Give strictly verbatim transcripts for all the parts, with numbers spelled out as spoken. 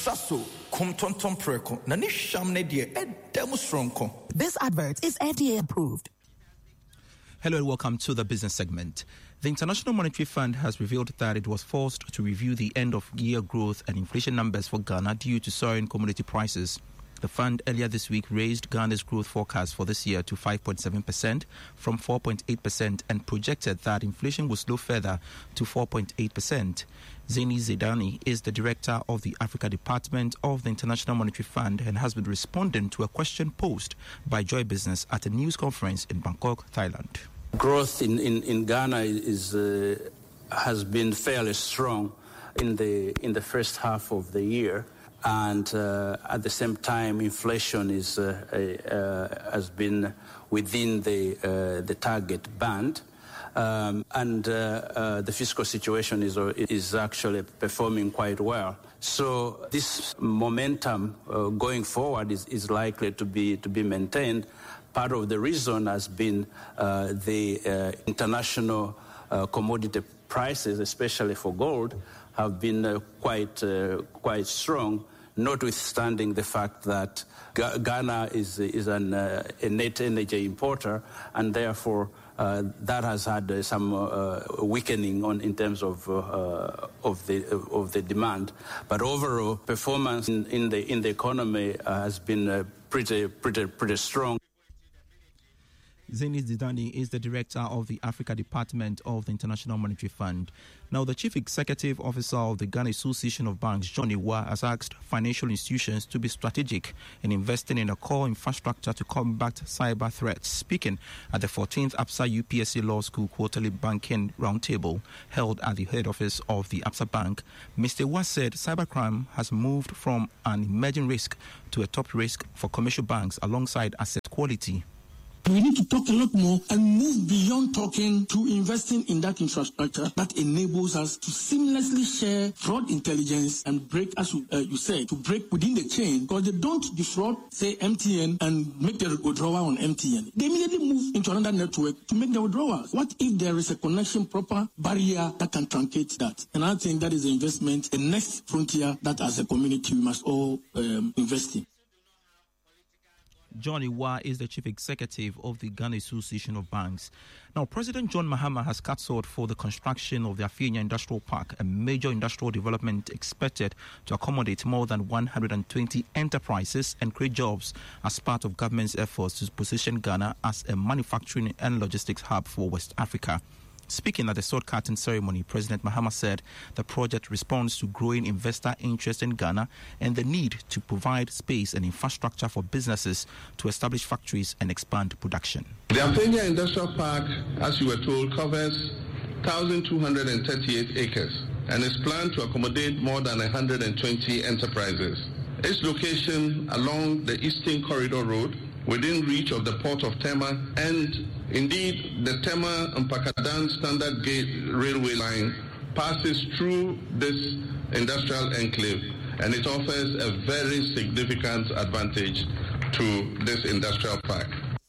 Sasso, kum tonton preko, na ni sham ne die edemu stronko. This advert is F D A approved. Hello and welcome to the business segment. The International Monetary Fund has revealed that it was forced to review the end-of-year growth and inflation numbers for Ghana due to soaring commodity prices. The fund earlier this week raised Ghana's growth forecast for this year to five point seven percent from four point eight percent and projected that inflation will slow further to four point eight percent. Zaini Zidani is the director of the Africa Department of the International Monetary Fund and has been responding to a question posed by Joy Business at a news conference in Bangkok, Thailand. Growth in, in, in Ghana is uh, has been fairly strong in the in the first half of the year. And uh, at the same time, inflation is uh, uh, has been within the uh, the target band, um, and uh, uh, the fiscal situation is is actually performing quite well. So this momentum uh, going forward is, is likely to be to be maintained. Part of the reason has been uh, the uh, international uh, commodity prices, especially for gold, have been uh, quite uh, quite strong, notwithstanding the fact that G- Ghana is is an, uh, a net energy importer, and therefore uh, that has had uh, some uh, weakening on in terms of uh, of the uh, of the demand. But overall performance in, in the in the economy uh, has been uh, pretty pretty pretty strong. Zaini Zidani is the director of the Africa Department of the International Monetary Fund. Now, the chief executive officer of the Ghana Association of Banks, John Iwa, has asked financial institutions to be strategic in investing in a core infrastructure to combat cyber threats. Speaking at the fourteenth ABSA U P S C Law School Quarterly Banking Roundtable held at the head office of the ABSA Bank, Mister Iwa said cybercrime has moved from an emerging risk to a top risk for commercial banks alongside asset quality. We need to talk a lot more and move beyond talking to investing in that infrastructure that enables us to seamlessly share fraud intelligence and break, as you, uh, you said, to break within the chain, because they don't defraud, say, M T N and make the withdrawal on M T N. They immediately move into another network to make the withdrawals. What if there is a connection, proper barrier that can truncate that? And I think that is the investment, the next frontier that as a community we must all um, invest in. John Iwa is the chief executive of the Ghana Association of Banks. Now, President John Mahama has cancelled for the construction of the Afienya Industrial Park, a major industrial development expected to accommodate more than one hundred twenty enterprises and create jobs as part of government's efforts to position Ghana as a manufacturing and logistics hub for West Africa. Speaking at the sword cutting ceremony, President Mahama said the project responds to growing investor interest in Ghana and the need to provide space and infrastructure for businesses to establish factories and expand production. The Afienya Industrial Park, as you were told, covers one thousand two hundred thirty-eight acres and is planned to accommodate more than one hundred twenty enterprises. Its location along the Eastern Corridor Road, within reach of the port of Tema, and indeed the Tema and Pakadan Standard Gauge railway line passes through this industrial enclave, and it offers a very significant advantage to this industrial park.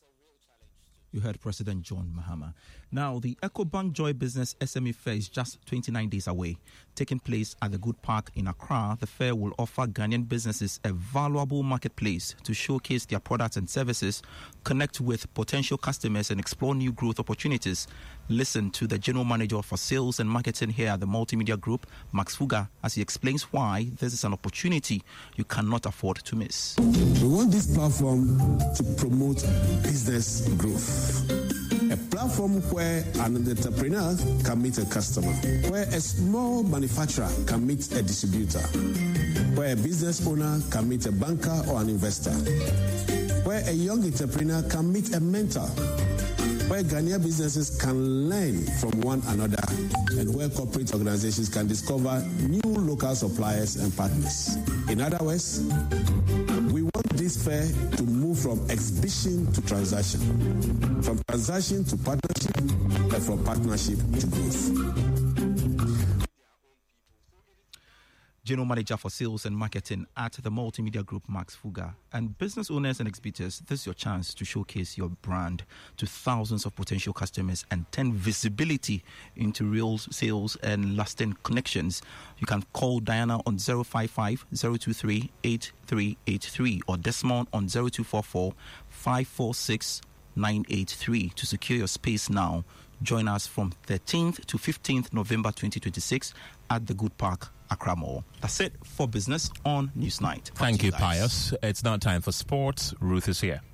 You heard President John Mahama. Now, the EcoBank Joy Business S M E Fair is just twenty-nine days away. Taking place at the Good Park in Accra, the fair will offer Ghanaian businesses a valuable marketplace to showcase their products and services, connect with potential customers, and explore new growth opportunities. Listen to the General Manager for Sales and Marketing here at the Multimedia Group, Max Fuga, as he explains why this is an opportunity you cannot afford to miss. We want this platform to promote business growth. A platform where an entrepreneur can meet a customer, where a small manufacturer can meet a distributor, where a business owner can meet a banker or an investor, where a young entrepreneur can meet a mentor, where Ghanaian businesses can learn from one another, and where corporate organizations can discover new local suppliers and partners. In other words, we want this fair to move from exhibition to transaction, from transaction to partnership, and from partnership to growth. General Manager for Sales and Marketing at the Multimedia Group, Max Fuga. And business owners and exhibitors, this is your chance to showcase your brand to thousands of potential customers and turn visibility into real sales and lasting connections. You can call Diana on zero five five, zero two three, eight three eight three or Desmond on zero two four four, five four six, nine eight three to secure your space now. Join us from thirteenth to fifteenth November twenty twenty-six at the Good Park, Accra Mall. That's it for business on Newsnight. Thank you, Pius. It's now time for sports. Ruth is here.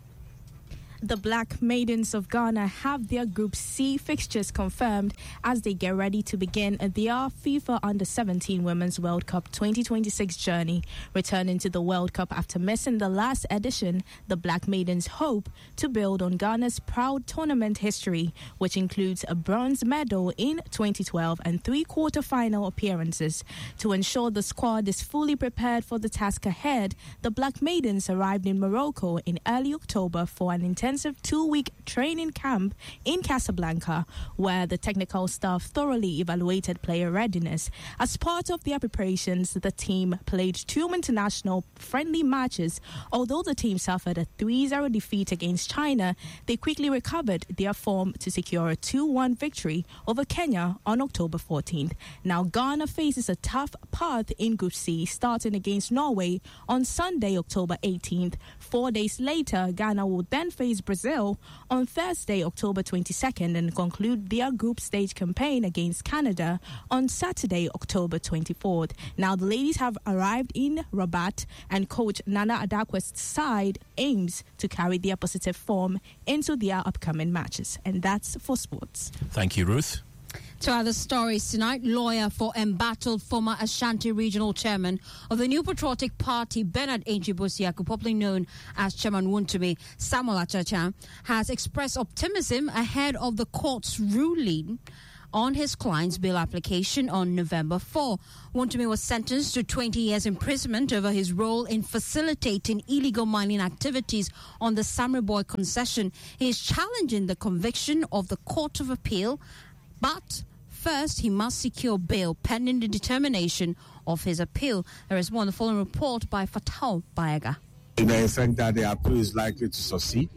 The Black Maidens of Ghana have their Group C fixtures confirmed as they get ready to begin their FIFA Under seventeen Women's World Cup twenty twenty-six journey. Returning to the World Cup after missing the last edition, the Black Maidens hope to build on Ghana's proud tournament history, which includes a bronze medal in twenty twelve and three quarter-final appearances. To ensure the squad is fully prepared for the task ahead, the Black Maidens arrived in Morocco in early October for an intense Intensive two-week training camp in Casablanca, where the technical staff thoroughly evaluated player readiness. As part of their preparations, the team played two international friendly matches. Although the team suffered a three zero defeat against China, they quickly recovered their form to secure a two one victory over Kenya on October fourteenth. Now Ghana faces a tough path in Group C, starting against Norway on Sunday, October eighteenth. Four days later, Ghana will then face Brazil on Thursday, October twenty-second, and conclude their group stage campaign against Canada on Saturday, October twenty-fourth. Now, the ladies have arrived in Rabat, and coach Nana Adakwe's side aims to carry their positive form into their upcoming matches. And that's for sports. Thank you, Ruth. To other stories tonight, lawyer for embattled former Ashanti Regional Chairman of the New Patriotic Party, Bernard Enchibusiaku, popularly known as Chairman Wontumi, Samuel Achacha, has expressed optimism ahead of the court's ruling on his client's bail application on November fourth. Wontumi was sentenced to twenty years imprisonment over his role in facilitating illegal mining activities on the Samreboy concession. He is challenging the conviction of the Court of Appeal, but first, he must secure bail pending the determination of his appeal. There is more on the following report by Fatau Bayaga. In the effect that the appeal is likely to succeed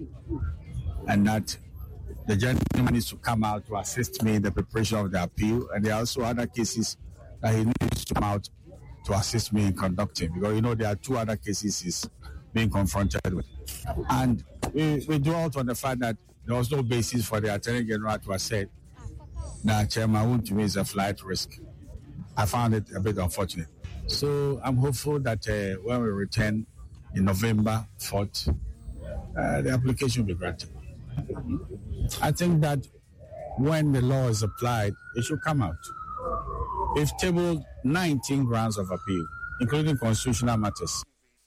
and that the gentleman needs to come out to assist me in the preparation of the appeal, and there are also other cases that he needs to come out to assist me in conducting, because you know there are two other cases he's being confronted with. And we, we dwelt on the fact that there was no basis for the Attorney General to have said that Chairman Wontumi is a flight risk. I found it a bit unfortunate. So I'm hopeful that uh, when we return in November fourth, uh, the application will be granted. I think that when the law is applied, it should come out. We've tabled nineteen grounds of appeal, including constitutional matters.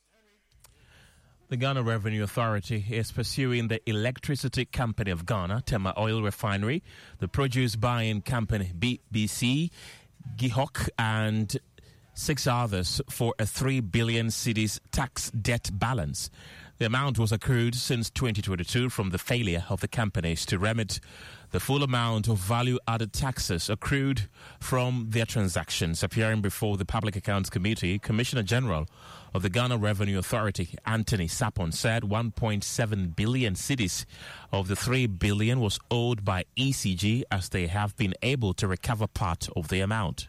The Ghana Revenue Authority is pursuing the Electricity Company of Ghana, Tema Oil Refinery, the Produce Buying Company, B B C, Gihok, and six others for a three billion cedis tax debt balance. The amount was accrued since twenty twenty-two from the failure of the companies to remit the full amount of value-added taxes accrued from their transactions. Appearing before the Public Accounts Committee, Commissioner General of the Ghana Revenue Authority, Anthony Sapon, said one point seven billion cedis of the three billion was owed by E C G, as they have been able to recover part of the amount.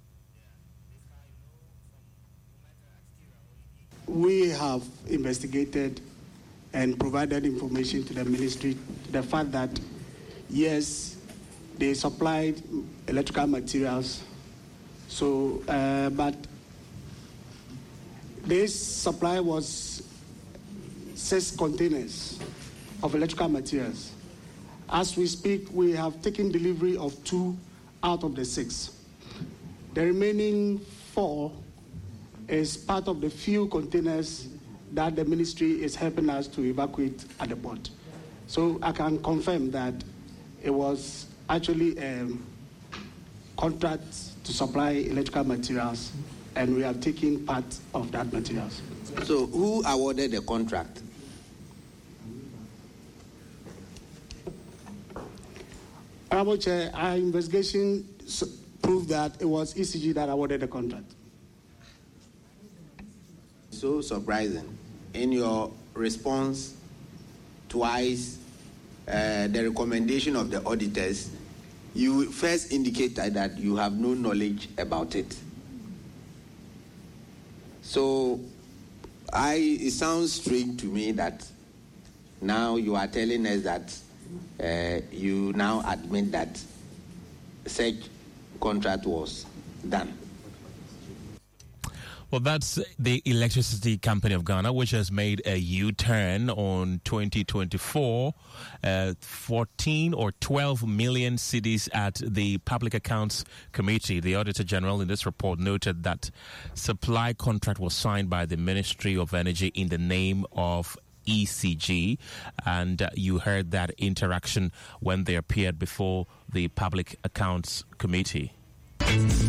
We have investigated and provided information to the ministry, the fact that, yes, they supplied electrical materials, so, uh, but this supply was six containers of electrical materials. As we speak, we have taken delivery of two out of the six. The remaining four is part of the few containers that the ministry is helping us to evacuate at the port. So I can confirm that it was actually a contract to supply electrical materials, and we have taken part of that materials. So who awarded the contract? Honorable Chair, our investigation proved that it was E C G that awarded the contract. so surprising. In your response twice, uh, the recommendation of the auditors, you first indicated that you have no knowledge about it. So I, it sounds strange to me that now you are telling us that uh, you now admit that such contract was done. Well, that's the Electricity Company of Ghana, which has made a U-turn on twenty twenty-four. Uh, fourteen or twelve million cedis at the Public Accounts Committee. The Auditor General in this report noted that supply contract was signed by the Ministry of Energy in the name of E C G, and uh, you heard that interaction when they appeared before the Public Accounts Committee.